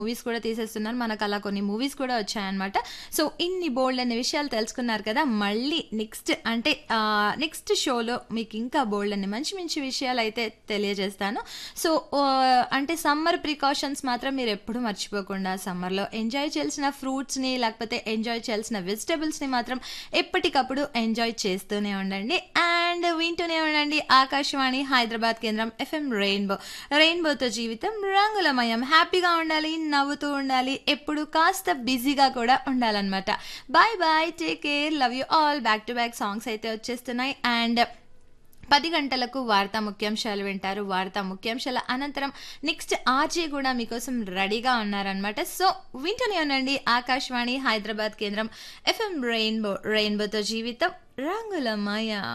Movies కూడా తీసేస్తున్నారు. మనకలా కొన్ని మూవీస్ కూడా వచ్చాయన్నమాట. సో, ఇన్ని బోలెడన్ని విషయాలు తెలుసుకున్నారు కదా! మళ్ళీ నెక్స్ట్ షోలో మీకింకా బోలెడన్ని మంచి మంచి విషయాలైతే తెలియజేస్తాను. సో, అంటే సమ్మర్ ప్రికాషన్స్ మాత్రం మీరెప్పుడూ మర్చిపోకుండా సమ్మర్‌లో ఎంజాయ్ చేయాల్సిన ఫ్రూట్స్‌ని లేకపోతే ఎంజాయ్ చేయాల్సిన వెజిటబుల్స్‌ని మాత్రం ఎప్పటికప్పుడు ఎంజాయ్ చేస్తూనే ఉండండి. అండ్ వింటూనే ఉండండి ఆకాశవాణి హైదరాబాద్ కేంద్రం ఎఫ్ఎం రెయిన్బో. రెయిన్బోతో జీవితం రంగులమయం. హ్యాపీగా ఉండాలి, నవ్వుతూ ఉండాలి, ఎప్పుడు కాస్త బిజీగా కూడా ఉండాలన్నమాట. Bye bye, take care, love you all. Back to back songs అయితే వచ్చేస్తున్నాయి. అండ్ 10 గంటలకు వార్తా ముఖ్యాంశాలు వింటారు. వార్తా ముఖ్యాంశాల అనంతరం నెక్స్ట్ ఆర్జే కూడా మీకోసం రెడీగా ఉన్నారనమాట. సో, వింటూనే ఉండండి ఆకాశవాణి హైదరాబాద్ కేంద్రం ఎఫ్ఎం రెయిన్బో. రెయిన్బోతో జీవితం రంగులమయ.